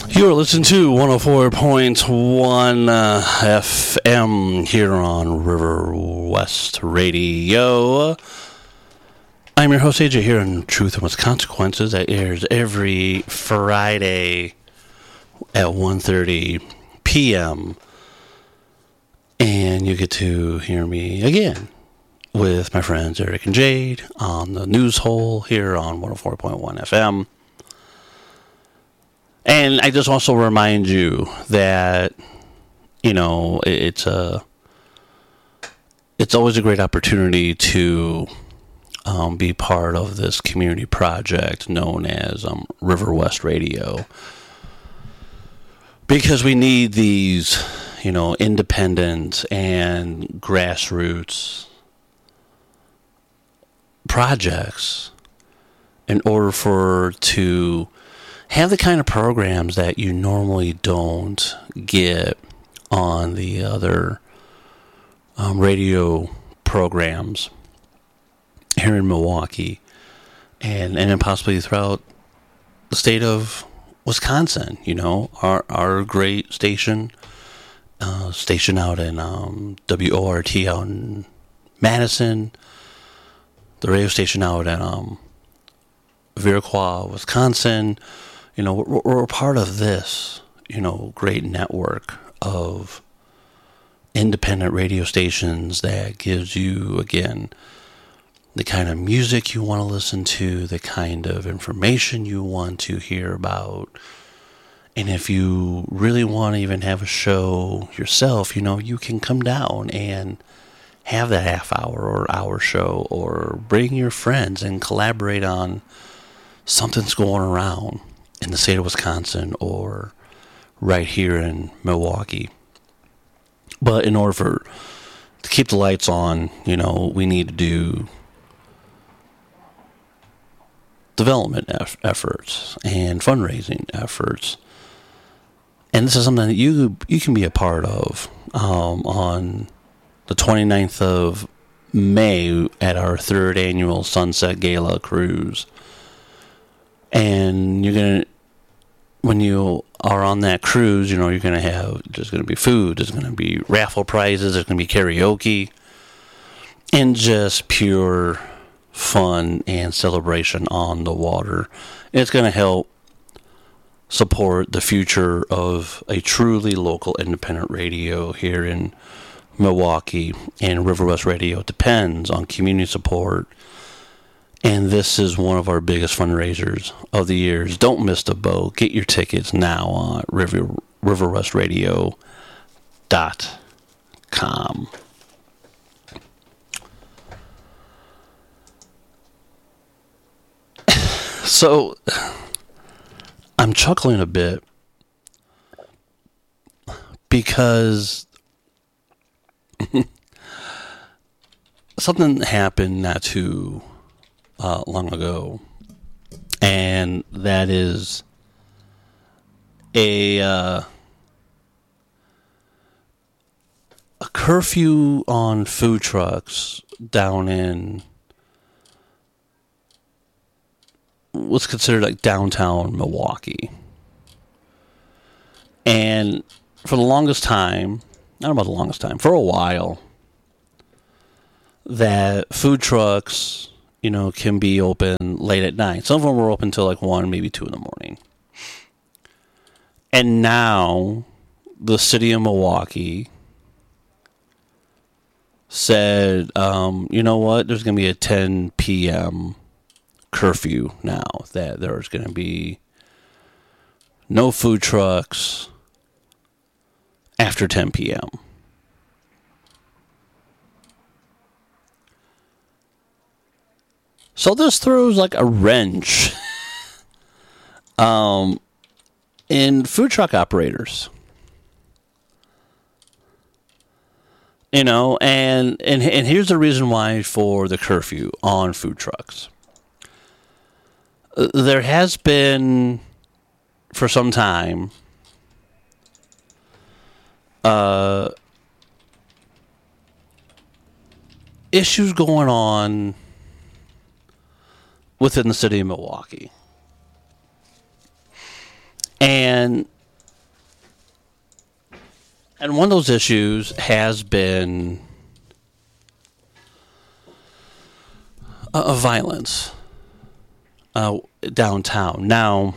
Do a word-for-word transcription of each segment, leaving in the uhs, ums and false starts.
You're listening to one oh four point one uh, F M here on River West Radio. I'm your host, A J, here on Truth and With Consequences. That airs every Friday at one thirty p.m. And you get to hear me again with my friends Eric and Jade on the News Hole here on one oh four point one F M. And I just also remind you that, you know, it's a, it's always a great opportunity to um, be part of this community project known as um, River West Radio. Because we need these, you know, independent and grassroots projects in order for to have the kind of programs that you normally don't get on the other um, radio programs here in Milwaukee and, and then possibly throughout the state of Wisconsin. You know, our our great station, uh, station out in um, W O R T out in Madison, the radio station out in um, Viroqua, Wisconsin. You know, we're, we're a part of this, you know, great network of independent radio stations that gives you, again, the kind of music you want to listen to, the kind of information you want to hear about. And if you really want to even have a show yourself, you know, you can come down and have that half hour or hour show, or bring your friends and collaborate on something's going around in the state of Wisconsin or right here in Milwaukee. But in order for to keep the lights on, you know, we need to do development eff- efforts and fundraising efforts. And this is something that you you can be a part of um, on the twenty-ninth of May at our third annual Sunset Gala Cruise. And you're going to, when you are on that cruise, you know, you're going to have, there's going to be food, there's going to be raffle prizes, there's going to be karaoke, and just pure fun and celebration on the water. It's going to help support the future of a truly local independent radio here in Milwaukee, and River West Radio depends on community support. And this is one of our biggest fundraisers of the years. Don't miss the boat. Get your tickets now on river, river west radio dot com. So, I'm chuckling a bit because something happened not too Uh, long ago, and that is a uh, a curfew on food trucks down in what's considered like downtown Milwaukee. And for the longest time, not about the longest time, for a while, that food trucks, you know, can be open late at night. Some of them were open till like one, maybe two in the morning. And now, the city of Milwaukee said, um, you know what, there's going to be a ten p.m. curfew now. That there's going to be no food trucks after ten p.m. So this throws like a wrench um, in food truck operators. You know, and, and and here's the reason why for the curfew on food trucks. There has been, for some time, uh, issues going on within the city of Milwaukee. And And one of those issues has been uh, of violence uh, downtown. Now,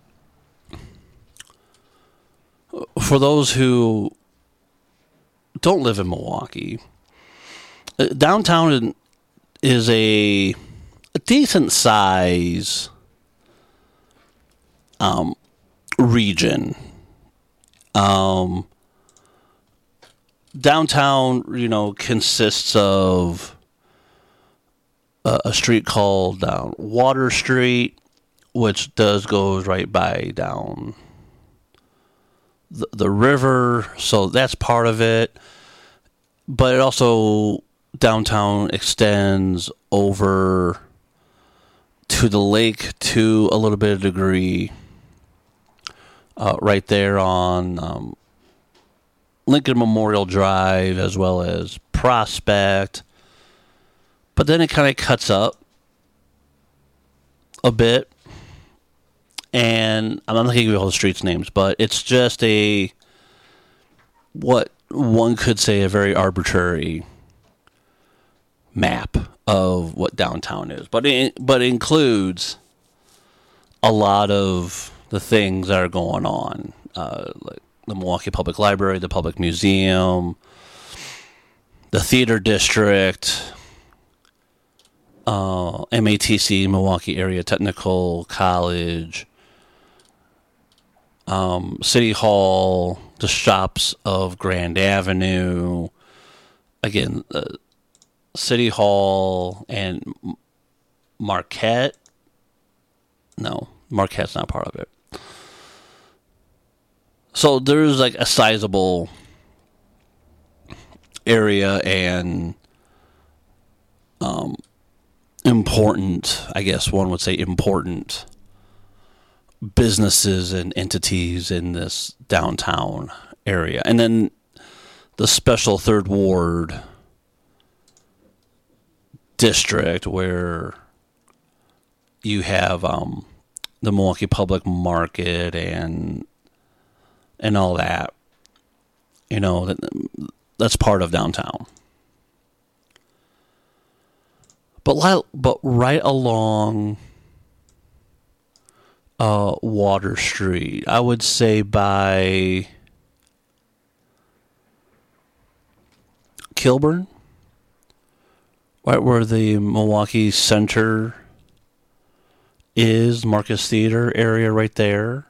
for those who don't live in Milwaukee, uh, downtown is a, a decent size um, region. Um, downtown, you know, consists of a, a street called uh, Water Street, which does goes right by down the, the river, so that's part of it. But it also, downtown extends over to the lake to a little bit of degree, uh, right there on um, Lincoln Memorial Drive, as well as Prospect. But then it kind of cuts up a bit. And I'm not going to give you all the streets names, but it's just a, what one could say, a very arbitrary map of what downtown is. But it, but it includes a lot of the things that are going on, uh, like the Milwaukee Public Library, the Public Museum, the Theater District, uh, M A T C, Milwaukee Area Technical College, um, City Hall, the shops of Grand Avenue, again, uh, City Hall and Marquette. No, Marquette's not part of it. So there's like a sizable area and um, important, I guess one would say important businesses and entities in this downtown area. And then the special third ward district where you have um, the Milwaukee Public Market and and all that, you know, that, that's part of downtown. But li- but right along uh, Water Street, I would say by Kilburn, right where the Milwaukee Center is, Marcus Theater area right there,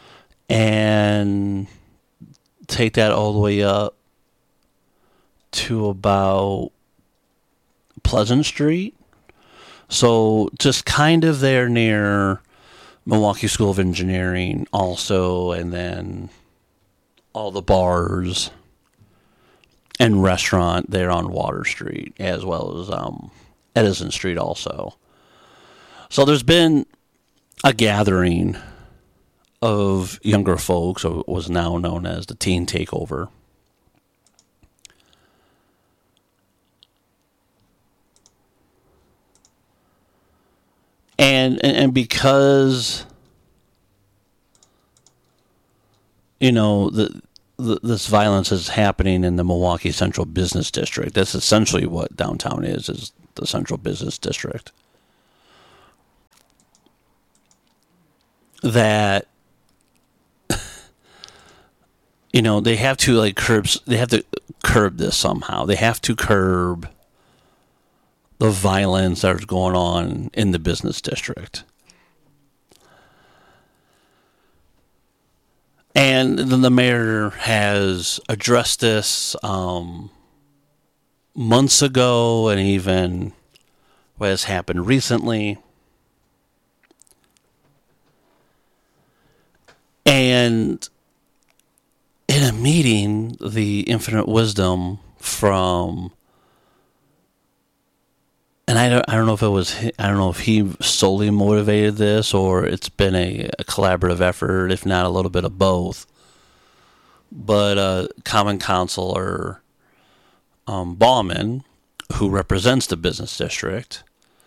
and take that all the way up to about Pleasant Street. So just kind of there near Milwaukee School of Engineering also, and then all the bars and restaurant there on Water Street, as well as um, Edison Street also. So there's been a gathering of younger folks, or what was now known as the Teen Takeover. And, and and because, you know, the, the this violence is happening in the Milwaukee Central Business District. That's essentially what downtown is, is the Central Business District. That, you know, they have to like curb, they have to curb this somehow. They have to curb the violence that's going on in the business district. And then the mayor has addressed this um, months ago, and even what has happened recently. And in a meeting, the Infinite Wisdom from, and I don't, I don't know if it was, I don't know if he solely motivated this or it's been a, a collaborative effort, if not a little bit of both. But uh, Common Councilor um, Bauman, who represents the business district,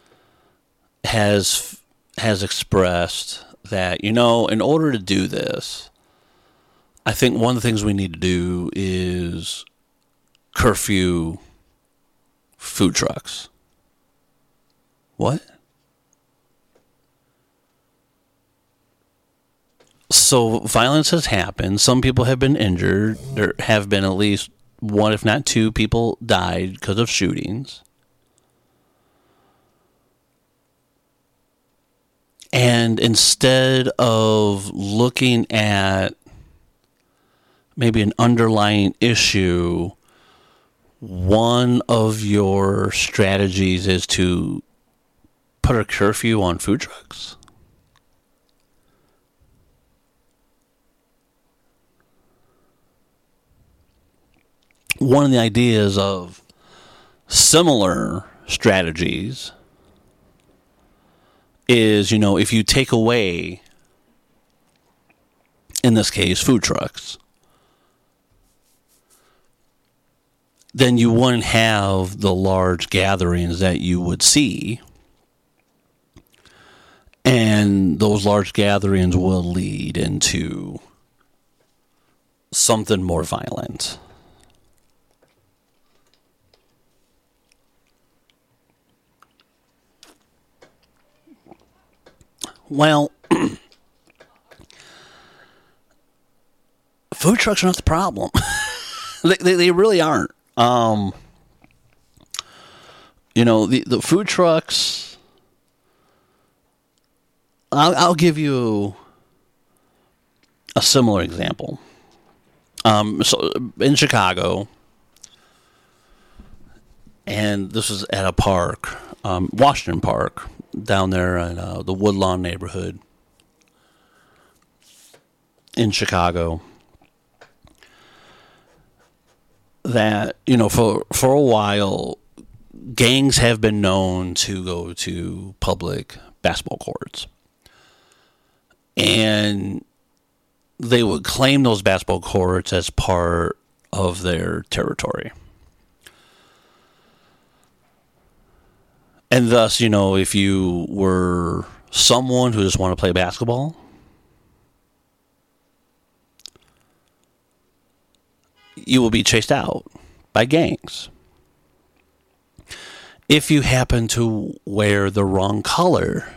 has has expressed that, you know, in order to do this, I think one of the things we need to do is curfew food trucks. What? So violence has happened. Some people have been injured. There have been at least one, if not two, people died because of shootings. And instead of looking at maybe an underlying issue, one of your strategies is to put a curfew on food trucks. One of the ideas of similar strategies is, you know, if you take away, in this case, food trucks, then you wouldn't have the large gatherings that you would see. And those large gatherings will lead into something more violent. Well, food trucks are not the problem. they, they they really aren't. Um, you know, the, the food trucks, I'll, I'll give you a similar example. Um, so in Chicago, and this was at a park, um, Washington Park, down there in uh, the Woodlawn neighborhood in Chicago, that, you know, for for a while, gangs have been known to go to public basketball courts. And they would claim those basketball courts as part of their territory. And thus, you know, if you were someone who just wanted to play basketball, you will be chased out by gangs. If you happen to wear the wrong color,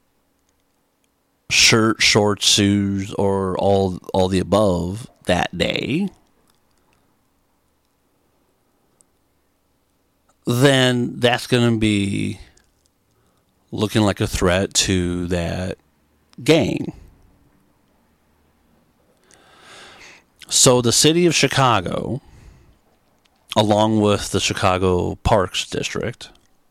shirt, shorts, shoes, or all all the above that day, then that's going to be looking like a threat to that gang. So the city of Chicago, along with the Chicago Parks District,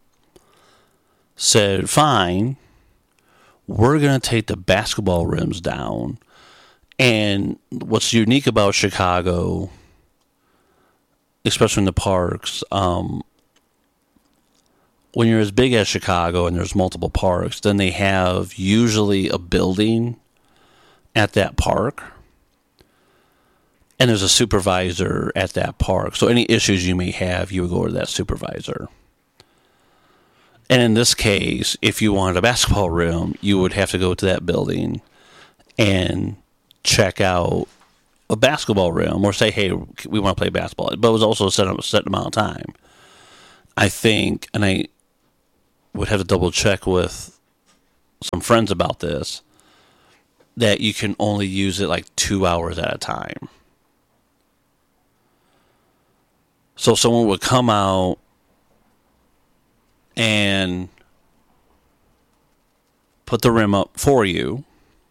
said, fine, we're going to take the basketball rims down. And what's unique about Chicago, especially in the parks, um, when you're as big as Chicago and there's multiple parks, then they have usually a building at that park. And there's a supervisor at that park. So any issues you may have, you would go to that supervisor. And in this case, if you wanted a basketball rim, you would have to go to that building and check out a basketball rim or say, hey, we want to play basketball. But it was also set up a set amount of time. I think, and I would have to double check with some friends about this, that you can only use it like two hours at a time. So someone would come out and put the rim up for you.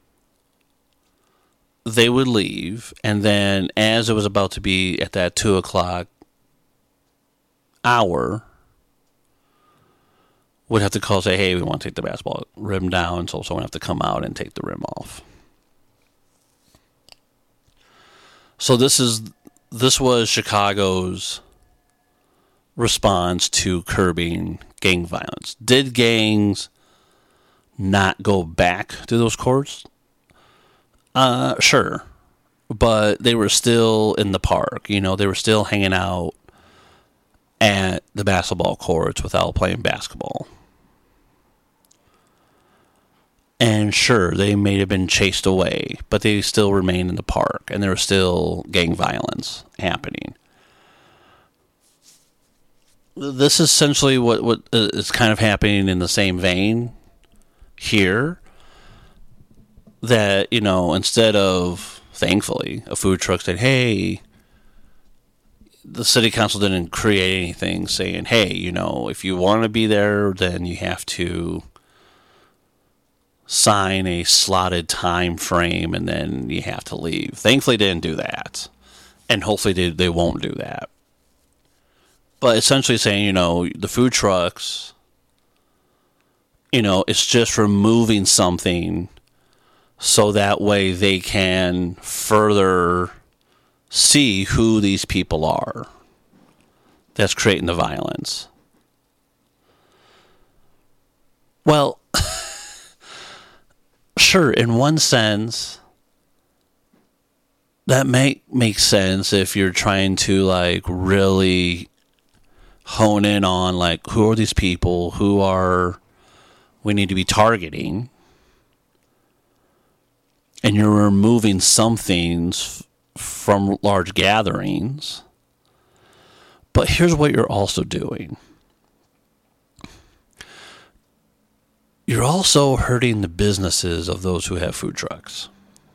They would leave, and then as it was about to be at that two o'clock hour, would have to call and say, hey, we want to take the basketball rim down, so someone would have to come out and take the rim off. So this is this was Chicago's response to curbing gang violence. Did gangs not go back to those courts? Uh, sure. But they were still in the park. You know, they were still hanging out at the basketball courts without playing basketball. And sure, they may have been chased away, but they still remain in the park, and there was still gang violence happening. This is essentially what, what is kind of happening in the same vein here. That, you know, instead of, thankfully, a food truck said, hey, the city council didn't create anything saying, hey, you know, if you want to be there, then you have to sign a slotted time frame and then you have to leave. Thankfully, they didn't do that. And hopefully they, they won't do that. But essentially saying, you know, the food trucks, you know, it's just removing something so that way they can further see who these people are that's creating the violence. Well, sure, in one sense, that may make sense if you're trying to, like, really hone in on, like, who are these people, who are we need to be targeting, and you're removing some things from large gatherings. But here's what you're also doing. You're also hurting the businesses of those who have food trucks.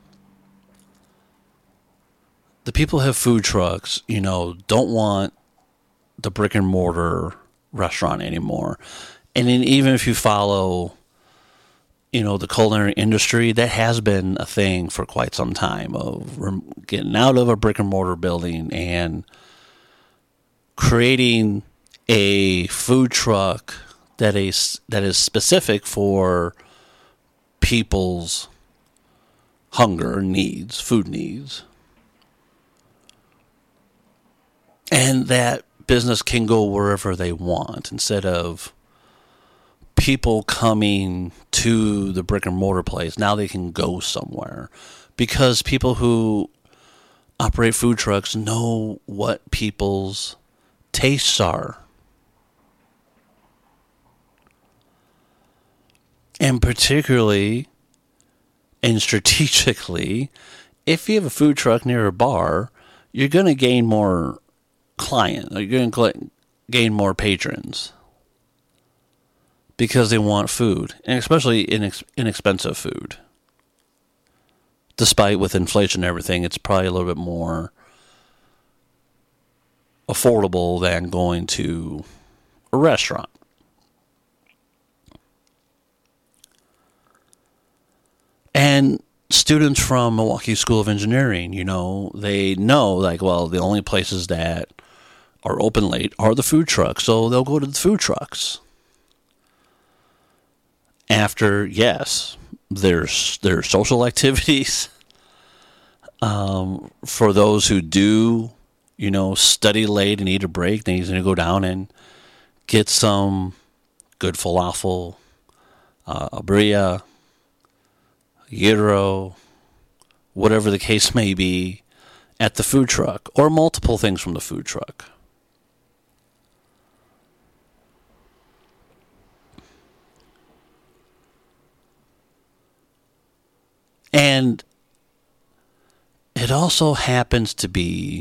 The people who have food trucks, you know, don't want the brick and mortar restaurant anymore. And then even if you follow, you know, the culinary industry, that has been a thing for quite some time of getting out of a brick and mortar building and creating a food truck that is that is specific for people's hunger needs, food needs. And that business can go wherever they want instead of people coming to the brick and mortar place. Now they can go somewhere because people who operate food trucks know what people's tastes are. And particularly and strategically, if you have a food truck near a bar, you're going to gain more clients. You're going to gain more patrons because they want food, and especially inex- inexpensive food. Despite with inflation and everything, it's probably a little bit more affordable than going to a restaurant. And students from Milwaukee School of Engineering, you know, they know, like, well, the only places that are open late are the food trucks, so they'll go to the food trucks. After, yes, there's there's social activities um, for those who do, you know, study late and need a break. Then he's going to go down and get some good falafel, uh, a birria, gyro, whatever the case may be, at the food truck, or multiple things from the food truck. And it also happens to be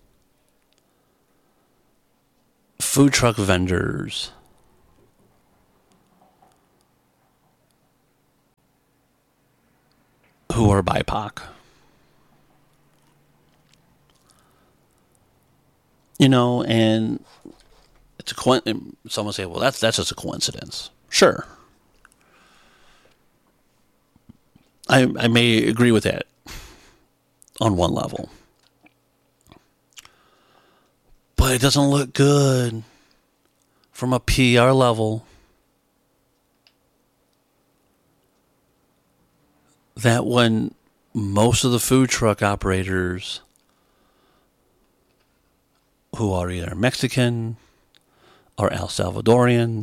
food truck vendors who are B I P O C. You know, and it's a coincidence. Someone say, well, that's that's just a coincidence. Sure. I, I may agree with that on one level. But it doesn't look good from a P R level that when most of the food truck operators who are either Mexican or El Salvadorian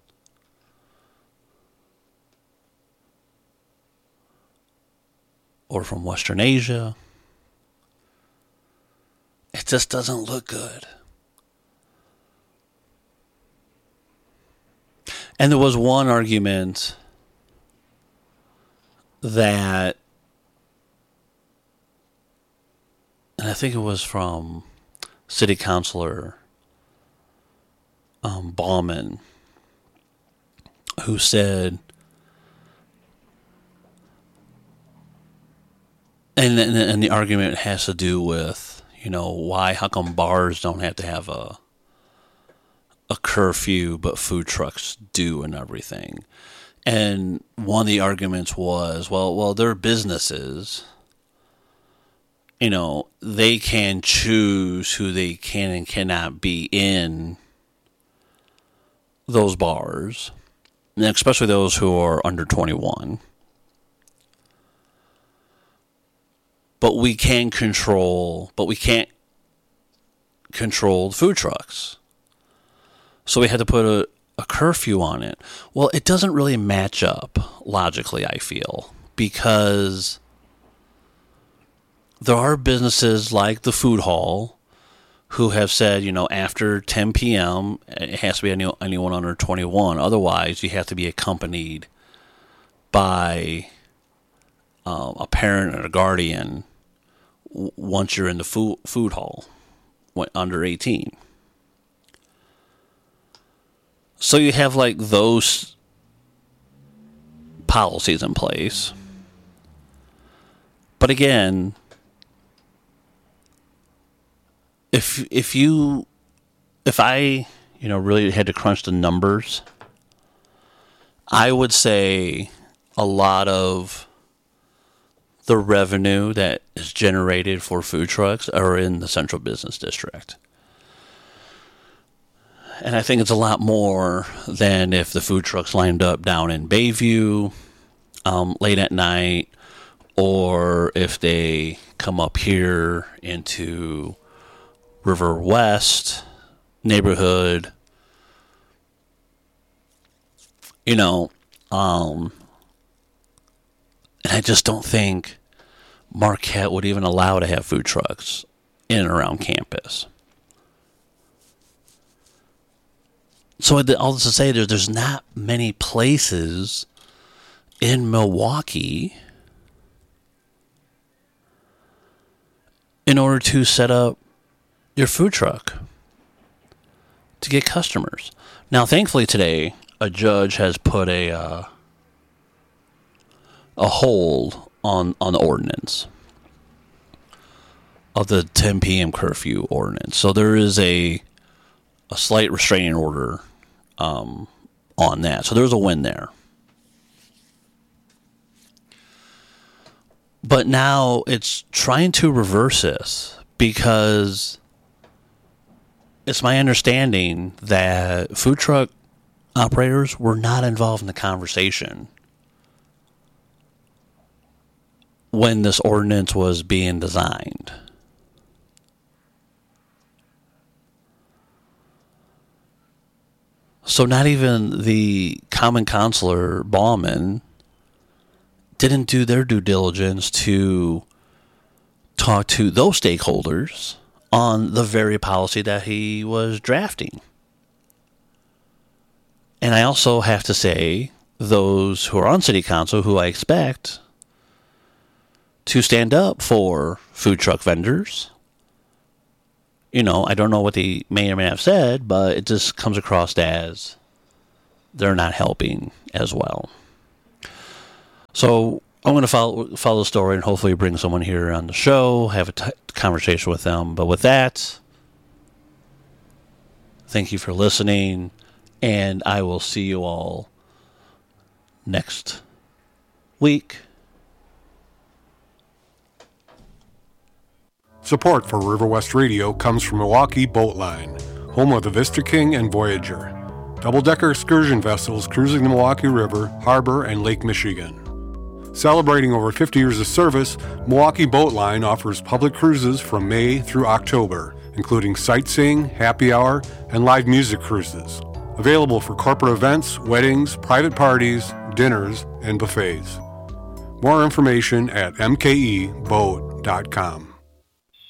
or from Western Asia, it just doesn't look good. And there was one argument that, and I think it was from City Councilor um, Bauman, who said, and, and and the argument has to do with, you know, why, how come bars don't have to have a a curfew, but food trucks do and everything. And one of the arguments was, well, well, they're businesses. You know, they can choose who they can and cannot be in those bars, and especially those who are under twenty-one. But we can control, but we can't control the food trucks. So we had to put a, a curfew on it. Well, it doesn't really match up logically, I feel, because there are businesses like the food hall who have said, you know, after ten p.m., it has to be any, anyone under twenty-one. Otherwise, you have to be accompanied by um, a parent or a guardian w- once you're in the food, food hall, when, under eighteen. So you have like those policies in place. But again, if if you if I, you know, really had to crunch the numbers, I would say a lot of the revenue that is generated for food trucks are in the Central Business District. And I think it's a lot more than if the food trucks lined up down in Bayview um, late at night, or if they come up here into River West neighborhood. You know, um, and I just don't think Marquette would even allow to have food trucks in and around campus. So all this to say, there, there's not many places in Milwaukee in order to set up your food truck to get customers. Now, thankfully today, a judge has put a uh, a hold on, on the ordinance of the ten p.m. curfew ordinance. So there is a a slight restraining order um, on that. So there's a win there. But now it's trying to reverse this, because it's my understanding that food truck operators were not involved in the conversation when this ordinance was being designed. So not even the common councilor, Bauman, didn't do their due diligence to talk to those stakeholders on the very policy that he was drafting. And I also have to say, those who are on city council, who I expect to stand up for food truck vendors, you know, I don't know what they may or may not have said, but it just comes across as they're not helping as well. So I'm going to follow follow the story and hopefully bring someone here on the show, have a t- conversation with them. But with that, thank you for listening, and I will see you all next week. Support for River West Radio comes from Milwaukee Boat Line, home of the Vista King and Voyager, double-decker excursion vessels cruising the Milwaukee River, Harbor, and Lake Michigan. Celebrating over fifty years of service, Milwaukee Boat Line offers public cruises from May through October, including sightseeing, happy hour, and live music cruises. Available for corporate events, weddings, private parties, dinners, and buffets. More information at m k e boat dot com.